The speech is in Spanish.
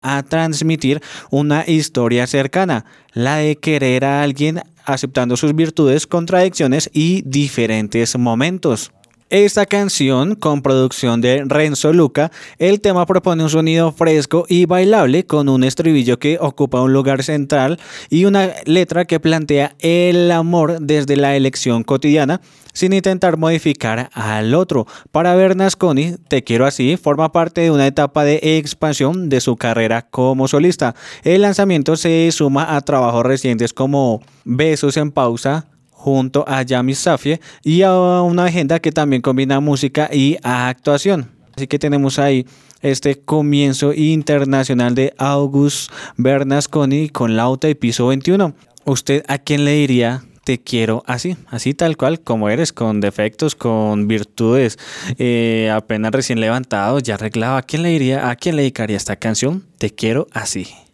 a transmitir una historia cercana, la de querer a alguien aceptando sus virtudes, contradicciones y diferentes momentos. Esta canción, con producción de Renzo Luca, el tema propone un sonido fresco y bailable con un estribillo que ocupa un lugar central y una letra que plantea el amor desde la elección cotidiana sin intentar modificar al otro. Para Bernasconi, Te quiero así forma parte de una etapa de expansión de su carrera como solista. El lanzamiento se suma a trabajos recientes como Besos en pausa, junto a Yami Safie y a una agenda que también combina música y actuación. Así que tenemos ahí este comienzo internacional de August Bernasconi con Lauta y Piso 21. ¿Usted a quién le diría te quiero así? Así tal cual como eres, con defectos, con virtudes, apenas recién levantado, ya arreglado. ¿A quién le diría, a quién le dedicaría esta canción? Te quiero así.